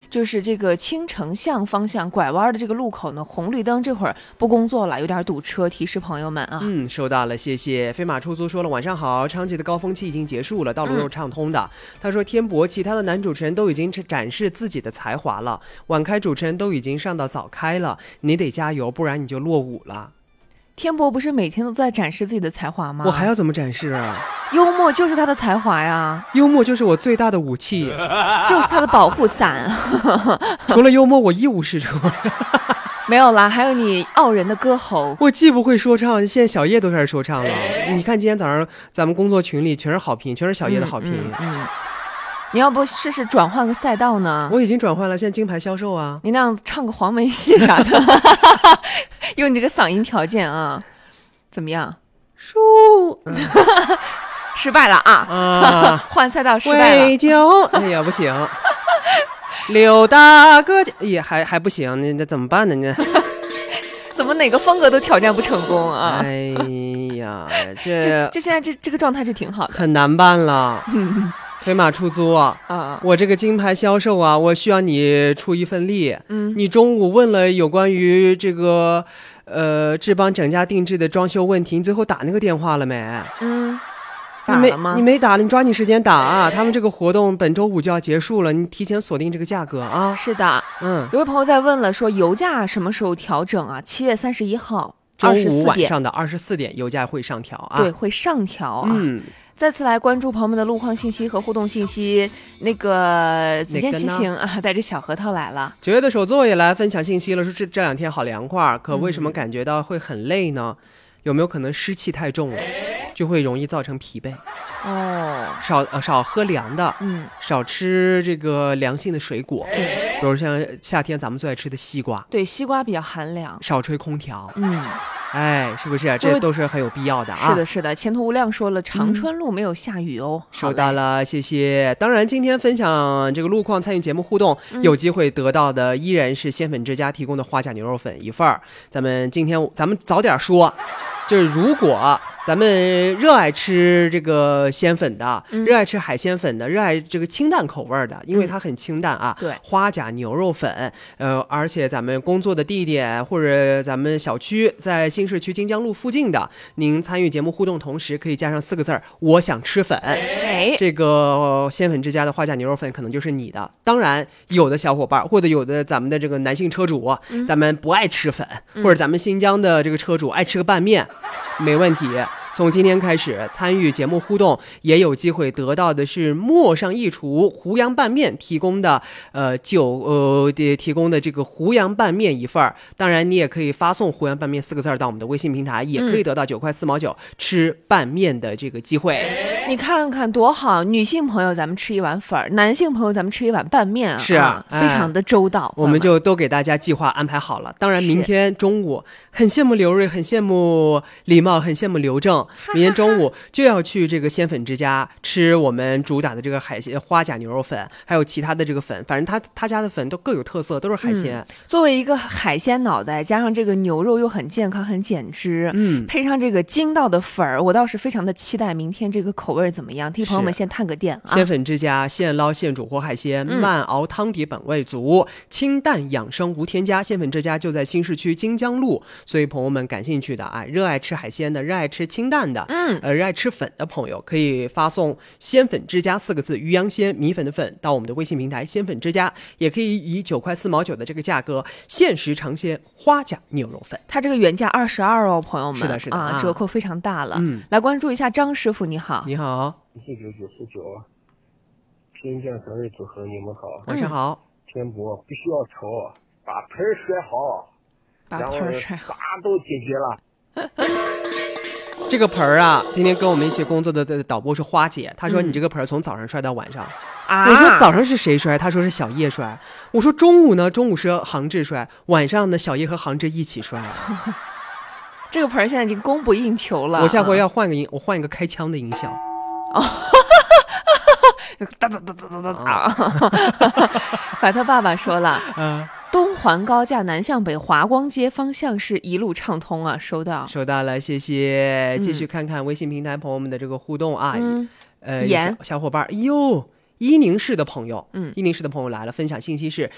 就是这个青城巷方向拐弯的这个路口呢，红绿灯这会儿不工作了，有点堵车，提示朋友们啊。 收到了，谢谢。飞马出租说了，晚上好，长期的高峰期已经结束了，道路又畅通的。他说天博，其他的男主持人都已经展示自己的才华了，晚开主持人都已经上到早开了，你得加油，不然你就落伍了。 天博不是每天都在展示自己的才华吗？ 我还要怎么展示啊？ 幽默就是他的才华呀， 幽默就是我最大的武器， 就是他的保护伞。 除了幽默，我一无是处。 没有啦，还有你傲人的歌喉。 我既不会说唱，现在小叶都开始说唱了。你看今天早上咱们工作群里全是好评，全是小叶的好评。 你要不试试转换个赛道呢？ 我已经转换了，现在金牌销售啊。 你那样唱个黄梅戏啥的，用你这个嗓音条件啊，怎么样？失败了啊！换赛道失败了。 喂酒，哎呀不行。刘大哥也还不行，那怎么办呢？你怎么哪个风格都挑战不成功啊？ 哎呀， 这现在这个状态就挺好的， 很难办了。飞马出租我这个金牌销售啊，我需要你出一份力。你中午问了有关于这个志邦整家定制的装修问题，你最后打那个电话了没？ 打了吗？ 你没打了，你抓紧时间打啊！他们这个活动本周5就要结束了，你提前锁定这个价格啊！ 是的，有位朋友在问了，说油价什么时候调整啊？7月31号周五晚上的24点，油价会上调啊！ 对，会上调啊！再次来关注朋友们的路况信息和互动信息。那个子健骑行带着小核桃来了。 9月的首座也来分享信息了，说这2天好凉快，可为什么感觉到会很累呢？有没有可能湿气太重了，就会容易造成疲惫？少喝凉的，少吃这个凉性的水果，比如像夏天咱们最爱吃的西瓜。 对，西瓜比较寒凉。 少吹空调。是不是？这都是很有必要的啊！ 是的，前途无量说了，长春路没有下雨哦。 收到了，谢谢。当然，今天分享这个路况，参与节目互动，有机会得到的依然是鲜粉之家提供的花甲牛肉粉1份。咱们早点说，就是如果咱们热爱吃这个鲜粉的，热爱吃海鲜粉的，热爱这个清淡口味的，因为它很清淡啊。 对， 花甲牛肉粉，而且咱们工作的地点或者咱们小区在新市区金江路附近的，您参与节目互动同时可以加上4个字儿：我想吃粉。这个鲜粉之家的花甲牛肉粉可能就是你的。当然，有的小伙伴或者有的咱们的这个男性车主，咱们不爱吃粉，或者咱们新疆的这个车主爱吃个拌面，没问题。从今天开始参与节目互动，也有机会得到的是陌上一厨湖阳拌面提供的提供的这个湖阳拌面1份。当然，你也可以发送湖阳拌面4个字到我们的微信平台，也可以得到9块4毛9吃拌面的这个机会。 你看看多好，女性朋友咱们吃一碗粉，男性朋友咱们吃一碗拌面是啊， 非常的周到。 我们就都给大家计划安排好了。当然，明天中午很羡慕刘瑞，很羡慕李茂，很羡慕刘正。明天中午就要去这个鲜粉之家吃我们主打的这个海鲜花甲牛肉粉，还有其他的这个粉，反正他家的粉都各有特色，都是海鲜。 作为一个海鲜脑袋，加上这个牛肉又很健康很减脂，配上这个筋道的粉儿，我倒是非常的期待明天这个口味怎么样。替朋友们先探个店啊！ 鲜粉之家现捞现煮活海鲜，慢熬汤底本味足，清淡养生无添加。鲜粉之家就在新市区金江路，所以朋友们感兴趣的热爱吃海鲜的，热爱吃清淡的，热爱吃粉的朋友可以发送鲜粉之家4个字，鱼阳鲜米粉的粉到我们的微信平台鲜粉之家，也可以以9块4毛9的这个价格限时尝鲜花甲牛肉粉。 它这个原价22哦，朋友们。 是的折扣非常大了。来关注一下张师傅，你好。 你好。 1999贫贱生日组合，你们好。 晚上好。 天博必须要抽，把盆摔好， 把盆摔好， 啥都解决了。这个盆啊，今天跟我们一起工作的导播是花姐，她说你这个盆从早上摔到晚上。我说早上是谁摔？她说是小叶摔。我说中午呢？中午是杭志摔，晚上呢小叶和杭志一起摔。 这个盆现在已经供不应求了。 我下回要换一个开枪的音效。 哒哒哒哒哒哒！把他爸爸说了，东环高架南向北华光街方向是一路畅通啊，收到了，谢谢。继续看看微信平台朋友们的这个互动啊，小伙伴，伊宁市的朋友，伊宁市的朋友来了，分享信息是